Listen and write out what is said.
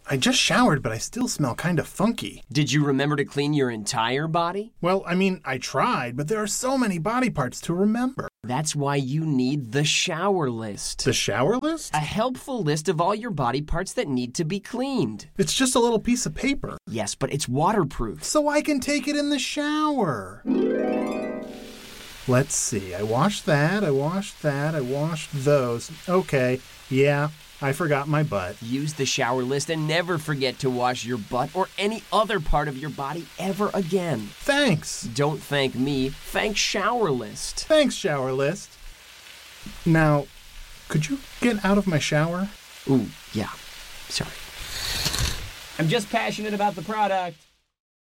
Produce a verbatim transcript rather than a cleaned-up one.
I just showered, but I still smell kind of funky. Did you remember to clean your entire body? Well, I mean, I tried, but there are so many body parts to remember. That's why you need the shower list. The shower list? A helpful list of all your body parts that need to be cleaned. It's just a little piece of paper. Yes, but it's waterproof. So I can take it in the shower. Let's see. I washed that, I washed that, I washed those. Okay, yeah, I forgot my butt. Use the shower list and never forget to wash your butt or any other part of your body ever again. Thanks. Don't thank me. Thank Shower List. Thanks, Shower List. Now, could you get out of my shower? Ooh, yeah. Sorry. I'm just passionate about the product.